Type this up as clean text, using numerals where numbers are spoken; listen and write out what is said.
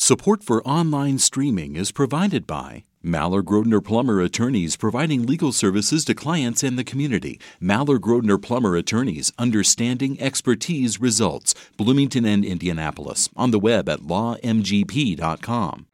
Support for online streaming is provided by Maller Grodner Plummer Attorneys, providing legal services to clients and the community. Maller Grodner Plummer Attorneys, understanding expertise results. Bloomington and Indianapolis. On the web at lawmgp.com.